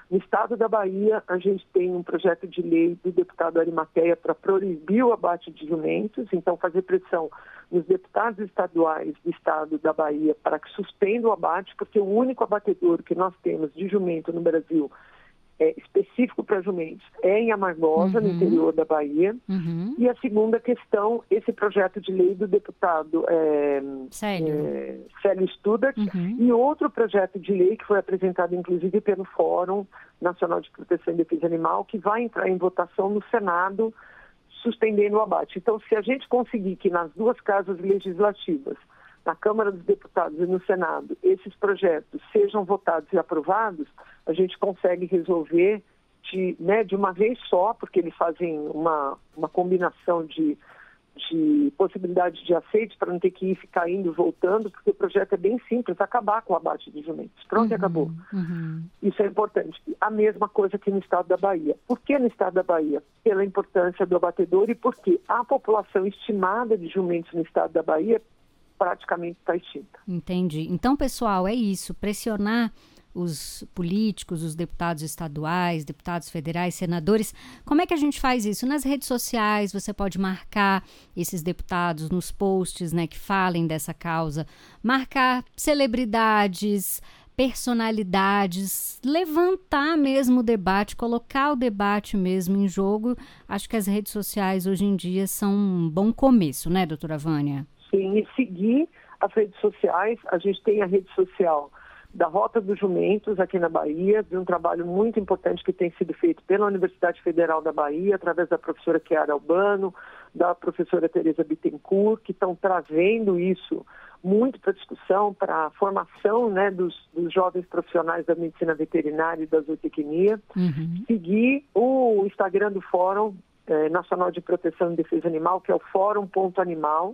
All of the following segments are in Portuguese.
No estado da Bahia, a gente tem um projeto de lei do deputado Arimateia para proibir o abate de jumentos, então fazer pressão nos deputados estaduais do estado da Bahia para que suspendam o abate, porque o único abatedouro que nós temos de jumento no Brasil específico para jumentos é em Amargosa, no interior da Bahia. E a segunda questão, esse projeto de lei do deputado Célio Studart e outro projeto de lei que foi apresentado inclusive pelo Fórum Nacional de Proteção e Defesa Animal, que vai entrar em votação no Senado, suspendendo o abate. Então, se a gente conseguir que nas duas casas legislativas, na Câmara dos Deputados e no Senado, esses projetos sejam votados e aprovados, a gente consegue resolver de uma vez só, porque eles fazem uma combinação de possibilidade de aceite para não ter que ir ficar indo e voltando, porque o projeto é bem simples, acabar com o abate de jumentos. Pronto, acabou. Isso é importante. A mesma coisa aqui no estado da Bahia. Por que no estado da Bahia? Pela importância do abatedor e porque a população estimada de jumentos no estado da Bahia praticamente está extinta. Entendi. Então, pessoal, é isso. Pressionar os políticos, os deputados estaduais, deputados federais, senadores. Como é que a gente faz isso? Nas redes sociais, você pode marcar esses deputados nos posts, né, que falem dessa causa. Marcar celebridades, personalidades, levantar mesmo o debate, colocar o debate mesmo em jogo. Acho que as redes sociais hoje em dia são um bom começo, né, doutora Vânia? Sim, e seguir as redes sociais. A gente tem a rede social da Rota dos Jumentos aqui na Bahia, de um trabalho muito importante que tem sido feito pela Universidade Federal da Bahia, através da professora Chiara Albano, da professora Tereza Bittencourt, que estão trazendo isso muito para discussão, para a formação, né, dos jovens profissionais da medicina veterinária e da zootecnia. Seguir o Instagram do Fórum Nacional de Proteção e Defesa Animal, que é o fórum.animal.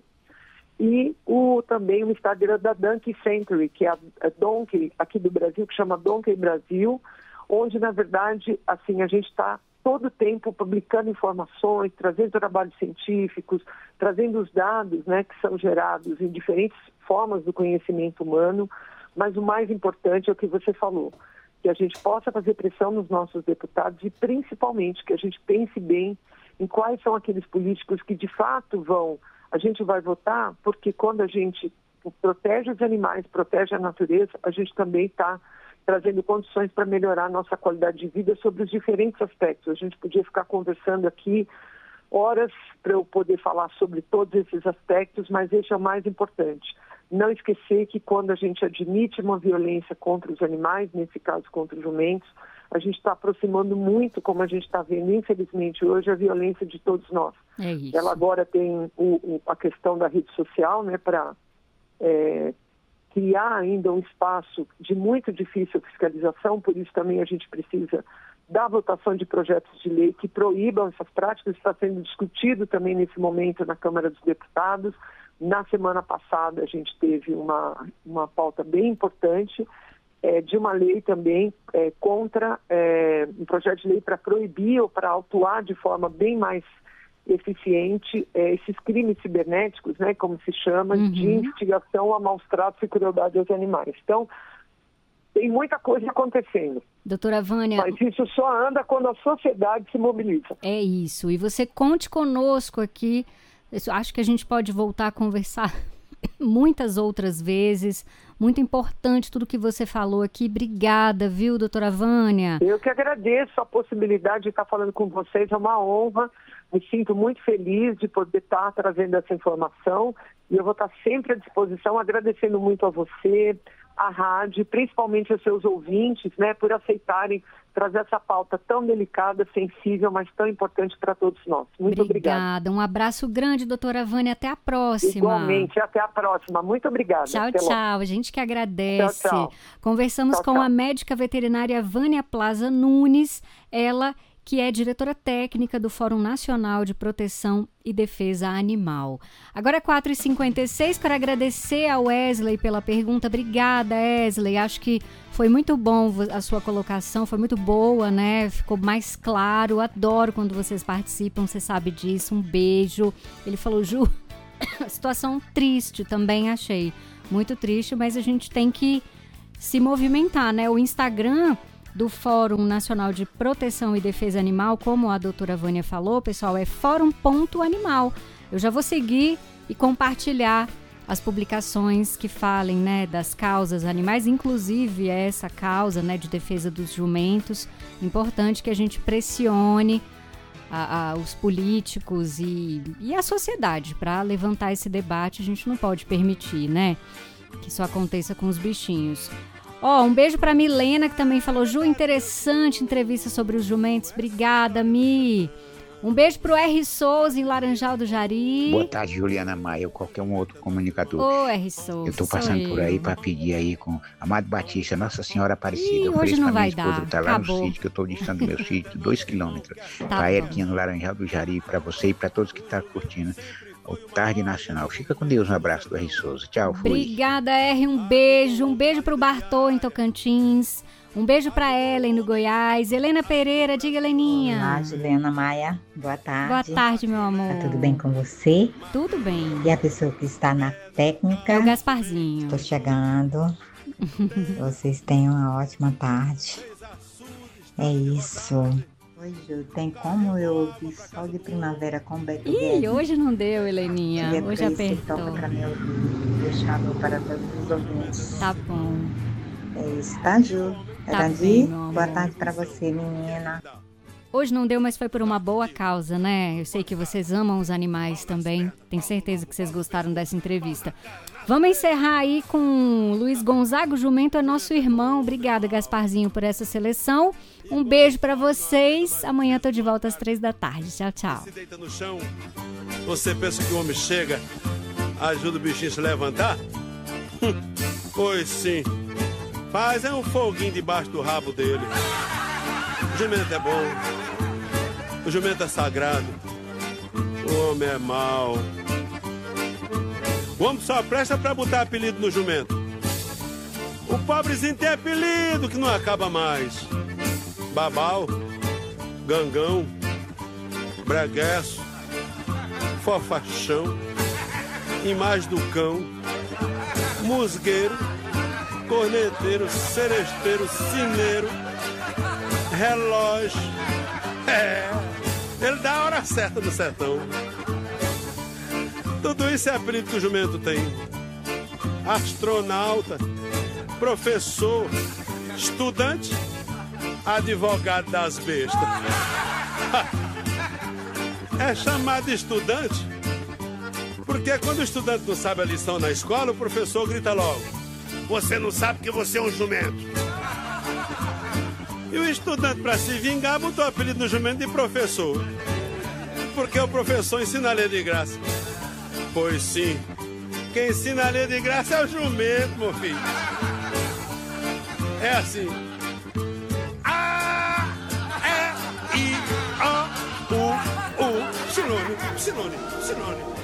E também o Instagram da Donkey Century, que é a Donkey aqui do Brasil, que chama Donkey Brasil, onde, na verdade, assim, a gente está todo o tempo publicando informações, trazendo trabalhos científicos, trazendo os dados, né, que são gerados em diferentes formas do conhecimento humano, mas o mais importante é o que você falou, que a gente possa fazer pressão nos nossos deputados e, principalmente, que a gente pense bem em quais são aqueles políticos que, de fato, a gente vai votar, porque quando a gente protege os animais, protege a natureza, a gente também está trazendo condições para melhorar a nossa qualidade de vida sobre os diferentes aspectos. A gente podia ficar conversando aqui horas para eu poder falar sobre todos esses aspectos, mas esse é o mais importante. Não esquecer que quando a gente admite uma violência contra os animais, nesse caso contra os jumentos, a gente está aproximando muito, como a gente está vendo, infelizmente, hoje, a violência de todos nós. É isso. Ela agora tem a questão da rede social, né, para criar ainda um espaço de muito difícil fiscalização, por isso também a gente precisa da votação de projetos de lei que proíbam essas práticas. Está sendo discutido também nesse momento na Câmara dos Deputados. Na semana passada a gente teve uma pauta bem importante de uma lei também contra um projeto de lei para proibir ou para autuar de forma bem mais eficiente esses crimes cibernéticos, né, como se chama, de instigação a maus tratos e crueldade aos animais. Então, tem muita coisa acontecendo. Doutora Vânia... Mas isso só anda quando a sociedade se mobiliza. É isso. E você conte conosco aqui. Acho que a gente pode voltar a conversar muitas outras vezes. Muito importante tudo que você falou aqui. Obrigada, viu, doutora Vânia? Eu que agradeço a possibilidade de estar falando com vocês. É uma honra. Me sinto muito feliz de poder estar trazendo essa informação. E eu vou estar sempre à disposição, agradecendo muito a você, a rádio, principalmente aos seus ouvintes, né, por aceitarem trazer essa pauta tão delicada, sensível, mas tão importante para todos nós. Muito obrigada. Obrigada. Um abraço grande, doutora Vânia. Até a próxima. Igualmente. Até a próxima. Muito obrigada. Tchau, tchau. A gente que agradece. Tchau, tchau. Conversamos com a médica veterinária Vânia Plaza Nunes, ela que é diretora técnica do Fórum Nacional de Proteção e Defesa Animal. Agora é 4h56, quero agradecer a Wesley pela pergunta. Obrigada, Wesley. Acho que foi muito bom a sua colocação, foi muito boa, né? Ficou mais claro. Adoro quando vocês participam, você sabe disso. Um beijo. Ele falou, Ju, situação triste também, achei. Muito triste, mas a gente tem que se movimentar, né? O Instagram do Fórum Nacional de Proteção e Defesa Animal, como a doutora Vânia falou, pessoal, é fórum.animal. Eu já vou seguir e compartilhar as publicações que falem, né, das causas animais, inclusive essa causa, né, de defesa dos jumentos. Importante que a gente pressione os políticos e a sociedade para levantar esse debate. A gente não pode permitir, né, que isso aconteça com os bichinhos. Um beijo para Milena, que também falou: Ju, interessante entrevista sobre os jumentos. Obrigada, Mi. Um beijo pro R. Souza, em Laranjal do Jari. Boa tarde, Juliana Maia ou qualquer um outro comunicador. R. Souza. Eu tô passando por aí para pedir aí com Amado Batista, Nossa Senhora Aparecida. Hoje não vai dar. Esposa, tá lá no sítio, que eu tô distante do meu sítio, 2 quilômetros. Pra Eriquinha, no Laranjal do Jari, para você e para todos que tá curtindo o Tarde Nacional. Fica com Deus, um abraço do R. Souza. Tchau, fui. Obrigada, R. Um beijo pro Bartô, em Tocantins. Um beijo para Ellen, no Goiás. Helena Pereira, diga, Heleninha. Olá, Juliana Maia. Boa tarde. Boa tarde, meu amor. Tá tudo bem com você? Tudo bem. E a pessoa que está na técnica? É o Gasparzinho. Estou chegando. Vocês tenham uma ótima tarde. É isso. Oi, Ju, tem como eu ouvir Sol de Primavera com Beto Guedes? Hoje não deu, Heleninha. Hoje apertou. Toca pra me ouvir. Deixado para todos os ouvintes. Tá bom. É isso, tá, Ju? Boa tarde pra você, menina. Hoje não deu, mas foi por uma boa causa, né? Eu sei que vocês amam os animais também. Tenho certeza que vocês gostaram dessa entrevista. Vamos encerrar aí com Luiz Gonzaga. O jumento é nosso irmão. Obrigada, Gasparzinho, por essa seleção. Um beijo pra vocês. Amanhã tô de volta às 3 da tarde. Tchau, tchau. Se deita no chão, você pensa que o homem chega, ajuda o bichinho a se levantar? Pois sim. Faz um foguinho debaixo do rabo dele. O jumento é bom. O jumento é sagrado. O homem é mau. O homem só presta pra botar apelido no jumento. O pobrezinho tem apelido que não acaba mais. Babau, gangão, bregueço, fofachão, imagem do cão, musgueiro, corneteiro, seresteiro, cineiro, relógio. Ele dá a hora certa no sertão. Tudo isso é apelido que o jumento tem. Astronauta, professor, estudante, advogado das bestas. É chamado de estudante porque quando o estudante não sabe a lição na escola, o professor grita logo: você não sabe que você é um jumento. E o estudante, para se vingar, botou o apelido no jumento de professor, porque o professor ensina a ler de graça. Pois sim, quem ensina a ler de graça é o jumento, meu filho. É assim: A, E, I, O, U, sinônimo, sinônimo, sinônimo.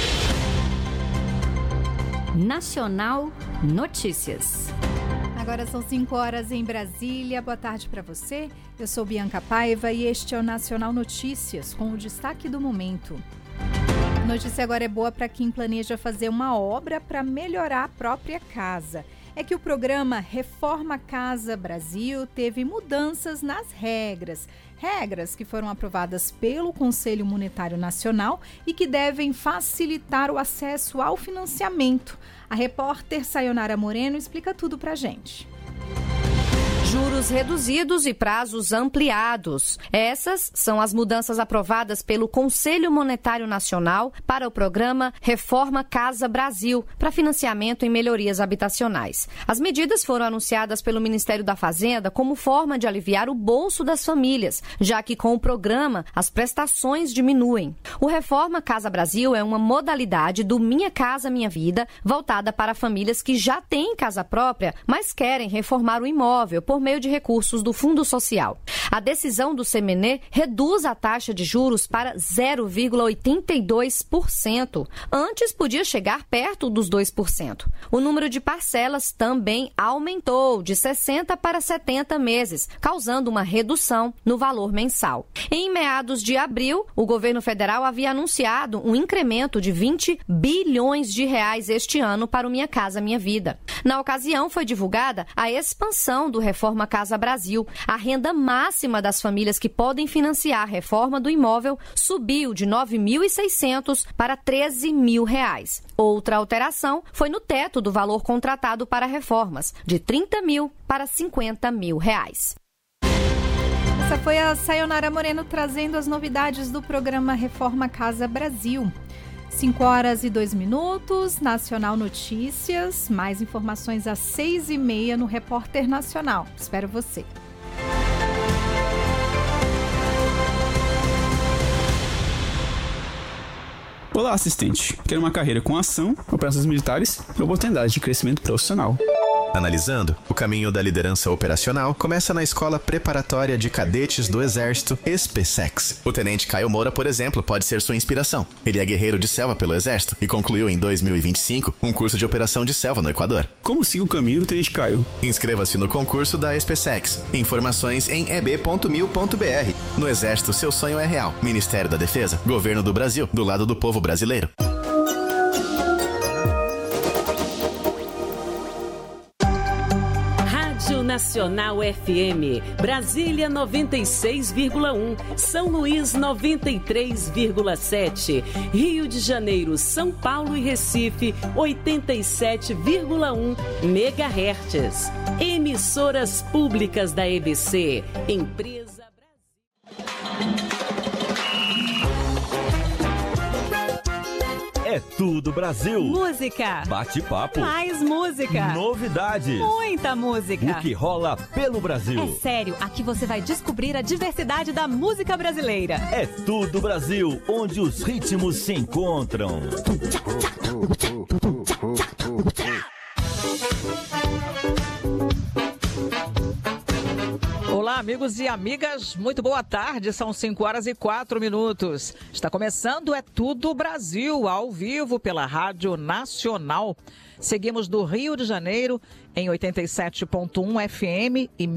Nacional Notícias. Agora são 5 horas em Brasília. Boa tarde para você. Eu sou Bianca Paiva e este é o Nacional Notícias, com o destaque do momento. A notícia agora é boa para quem planeja fazer uma obra para melhorar a própria casa. É que o programa Reforma Casa Brasil teve mudanças nas regras. Regras que foram aprovadas pelo Conselho Monetário Nacional e que devem facilitar o acesso ao financiamento. A repórter Sayonara Moreno explica tudo pra gente. Juros reduzidos e prazos ampliados. Essas são as mudanças aprovadas pelo Conselho Monetário Nacional para o programa Reforma Casa Brasil, para financiamento em melhorias habitacionais. As medidas foram anunciadas pelo Ministério da Fazenda como forma de aliviar o bolso das famílias, já que com o programa as prestações diminuem. O Reforma Casa Brasil é uma modalidade do Minha Casa Minha Vida, voltada para famílias que já têm casa própria, mas querem reformar o imóvel por meio de recursos do Fundo Social. A decisão do CMNE reduz a taxa de juros para 0,82%. Antes podia chegar perto dos 2%. O número de parcelas também aumentou de 60 para 70 meses, causando uma redução no valor mensal. Em meados de abril, o governo federal havia anunciado um incremento de 20 bilhões de reais este ano para o Minha Casa Minha Vida. Na ocasião, foi divulgada a expansão do Reforma Casa Brasil. A renda máxima das famílias que podem financiar a reforma do imóvel subiu de R$ 9.600 para R$ 13.000. Outra alteração foi no teto do valor contratado para reformas, de R$ 30.000 para R$ 50.000. Essa foi a Sayonara Moreno trazendo as novidades do programa Reforma Casa Brasil. 5h02, Nacional Notícias. Mais informações às 6h30 no Repórter Nacional. Espero você. Olá, assistente. Quero uma carreira com ação, operações militares e oportunidades de crescimento profissional. Analisando, o caminho da liderança operacional começa na Escola Preparatória de Cadetes do Exército, SPSEX. O tenente Caio Moura, por exemplo, pode ser sua inspiração. Ele é guerreiro de selva pelo Exército e concluiu em 2025 um curso de operação de selva no Equador. Como siga o caminho do tenente Caio? Inscreva-se no concurso da SPSEX. Informações em eb.mil.br. No Exército, seu sonho é real. Ministério da Defesa, Governo do Brasil, do lado do povo brasileiro. Nacional FM, Brasília 96,1, São Luís 93,7, Rio de Janeiro, São Paulo e Recife 87,1 MHz. Emissoras públicas da EBC, Empresa Brasil. É tudo Brasil. Música. Bate-papo. Mais música. Novidades. Muita música. O que rola pelo Brasil. É sério, aqui você vai descobrir a diversidade da música brasileira. É tudo Brasil, onde os ritmos se encontram. Olá, amigos e amigas, muito boa tarde, são 5h04. Está começando É Tudo Brasil, ao vivo pela Rádio Nacional. Seguimos do Rio de Janeiro em 87.1 FM e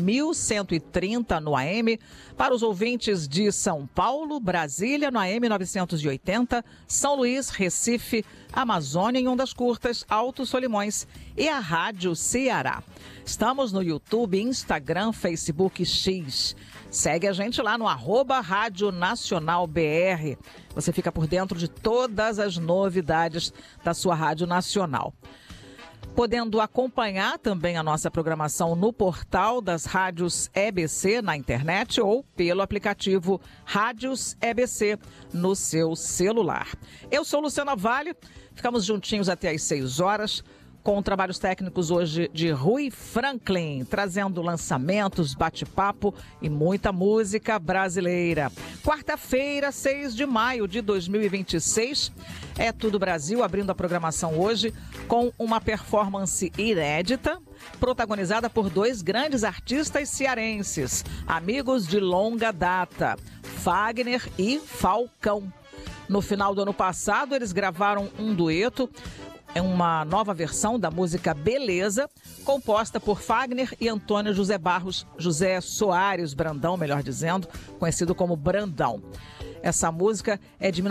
1130 no AM. Para os ouvintes de São Paulo, Brasília no AM 980, São Luís, Recife, Amazônia em ondas curtas, Alto Solimões e a Rádio Ceará. Estamos no YouTube, Instagram, Facebook, X. Segue a gente lá no @Rádio Nacional BR. Você fica por dentro de todas as novidades da sua Rádio Nacional. Podendo acompanhar também a nossa programação no portal das rádios EBC na internet ou pelo aplicativo Rádios EBC no seu celular. Eu sou Luciana Vale, ficamos juntinhos até às 6h. Com trabalhos técnicos hoje de Rui Franklin, trazendo lançamentos, bate-papo e muita música brasileira. Quarta-feira, 6 de maio de 2026, É Tudo Brasil, abrindo a programação hoje com uma performance inédita, protagonizada por dois grandes artistas cearenses, amigos de longa data, Fagner e Falcão. No final do ano passado, eles gravaram um dueto, uma nova versão da música Beleza, composta por Fagner e Antônio José Soares Brandão, melhor dizendo, conhecido como Brandão. Essa música é de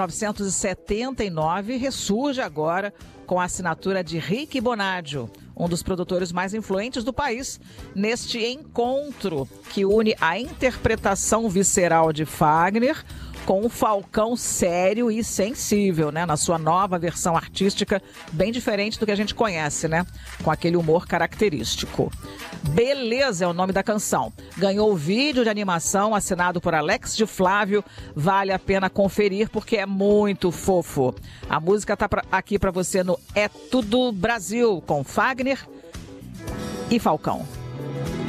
1979 e ressurge agora com a assinatura de Rick Bonadio, um dos produtores mais influentes do país, neste encontro que une a interpretação visceral de Fagner com um Falcão sério e sensível, né? Na sua nova versão artística, bem diferente do que a gente conhece, né? Com aquele humor característico. Beleza é o nome da canção. Ganhou o vídeo de animação assinado por Alex de Flávio. Vale a pena conferir porque é muito fofo. A música tá aqui para você no É Tudo Brasil, com Fagner e Falcão.